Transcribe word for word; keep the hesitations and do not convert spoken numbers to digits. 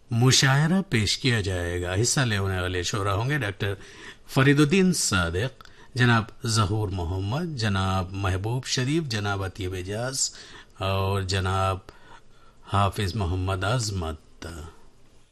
मुशायरा पेश किया जाएगा। हिस्सा लेने वाले शोरा होंगे डॉक्टर फरीदुद्दीन सादिक, जनाब जहूर मोहम्मद, जनाब महबूब शरीफ, जनाब अतीब एजाज और जनाब हाफिज मोहम्मद अजमत।